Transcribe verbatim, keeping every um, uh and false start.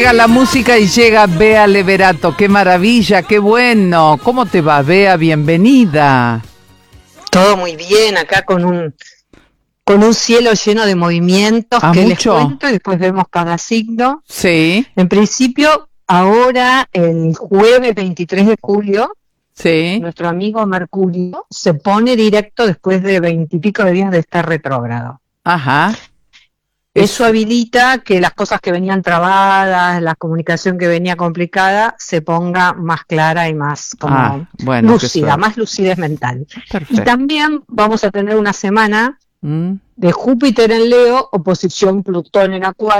Llega la música y llega Bea Leverato. ¡Qué maravilla! ¡Qué bueno! ¿Cómo te va, Bea? Bienvenida. Todo muy bien, acá con un con un cielo lleno de movimientos ¿Ah, que mucho? les cuento y después vemos cada signo. Sí, En principio, ahora el jueves veintitrés de julio, sí. nuestro amigo Mercurio se pone directo después de veintipico de días de estar retrógrado. Ajá. Eso habilita que las cosas que venían trabadas, la comunicación que venía complicada, se ponga más clara y más como Ah, bueno, qué lúcida, suerte. más lucidez mental. Perfecto. Y también vamos a tener una semana Mm. de Júpiter en Leo, oposición Plutón en Acuario.